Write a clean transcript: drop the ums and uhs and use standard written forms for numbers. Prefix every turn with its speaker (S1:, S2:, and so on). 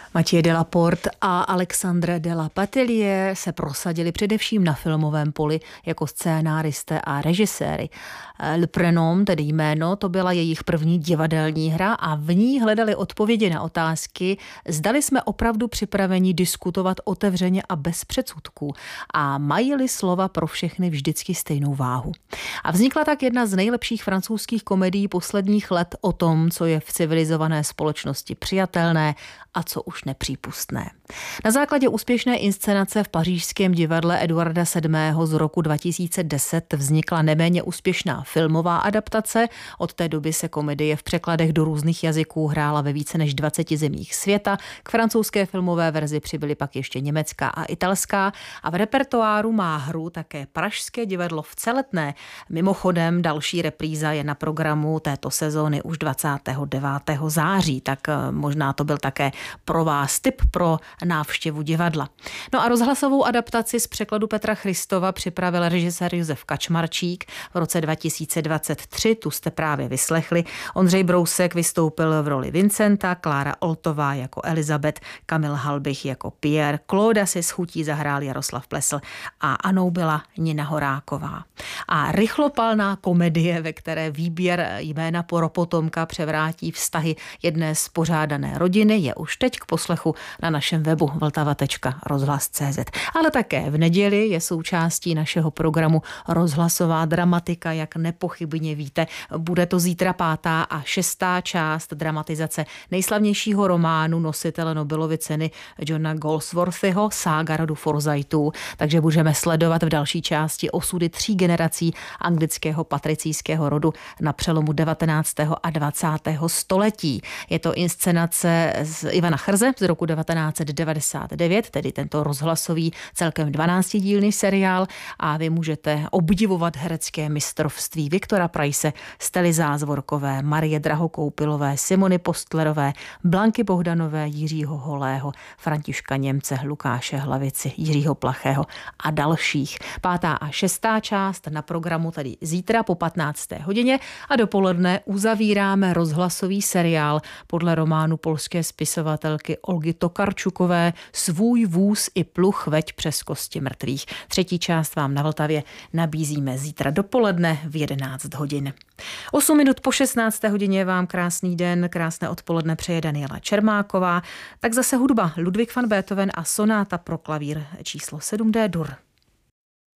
S1: Mathieu Delaporte a Alexandre de la Patellier se prosadili především na filmovém poli jako scénáristé a režiséry. Le Prénom, tedy jméno, to byla jejich první divadelní hra a v ní hledali odpovědi na otázky, zdali jsme opravdu připraveni diskutovat otevřeně a bez předsudků a mají-li slova pro všechny vždycky stejnou váhu. A vznikla tak jedna z nejlepších francouzských komedií posledních let o tom, co je v civilizované společnosti přijatelné a co už nepřípustné. Na základě úspěšné inscenace v pařížském divadle Eduarda VII. Z roku 2010 vznikla neméně úspěšná filmová adaptace. Od té doby se komedie v překladech do různých jazyků hrála ve více než 20 zemích světa. K francouzské filmové verzi přibyly pak ještě německá a italská a v repertoáru má hru také Pražské divadlo v Celetné. Mimochodem další repríza je na programu této sezóny už 29. září, tak možná to byl také pro vás tip pro návštěvu divadla. No a rozhlasovou adaptaci z překladu Petra Christova připravil režisér Josef Kačmarčík v roce 2023, tu jste právě vyslechli. Ondřej Brousek vystoupil v roli Vincenta, Klára Oltová jako Elizabeth, Kamil Halbich jako Pierre, Klóda si s chutí zahrál Jaroslav Plesl a Anou byla Nina Horáková. A rychlopalná komedie, ve které výběr jména pro potomka převrátí vztahy jedné spořádané rodiny, je už teď k poslechu na našem webu vltava.rozhlas.cz. Ale také v neděli je součástí našeho programu rozhlasová dramatika, jak nepochybně víte. Bude to zítra 5. a 6. část dramatizace nejslavnějšího románu nositele Nobelovy ceny Johna Galsworthyho Sága rodu Forsythů. Takže budeme sledovat v další části osudy 3 generací anglického patricijského rodu na přelomu 19. a 20. století. Je to inscenace z Ivana Chrze z roku 1999, tedy tento rozhlasový celkem 12dílný seriál a vy můžete obdivovat herecké mistrovství Viktora Price, Stely Zázvorkové, Marie Drahokoupilové, Simony Postlerové, Blanky Bohdanové, Jiřího Holého, Františka Němce, Lukáše Hlavici, Jiřího Plachého a dalších. 5. a 6. část na programu tady zítra po 15. hodině a dopoledne uzavíráme rozhlasový seriál podle románu polské spisovatelky Olgy Tokarčukové Svůj vůz i pluh veď přes kosti mrtvých. 3. část vám na Vltavě nabízíme zítra dopoledne v 11 hodin. 8 minut po 16. hodině vám krásný den, krásné odpoledne přeje Daniela Čermáková. Tak zase hudba Ludwig van Beethoven a sonáta pro klavír číslo 7 D-dur.